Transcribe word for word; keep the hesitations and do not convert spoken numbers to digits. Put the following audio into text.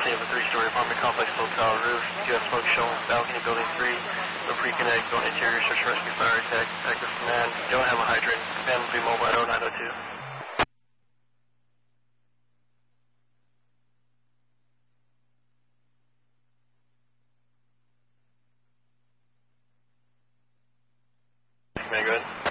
property of a three-story apartment complex, full tile roof. You have smoke showing balcony, building three. No pre-connect, going interior, search and rescue, fire attack, active command. Don't have a hydrant. Command will be mobile at oh nine oh two. Command, go ahead.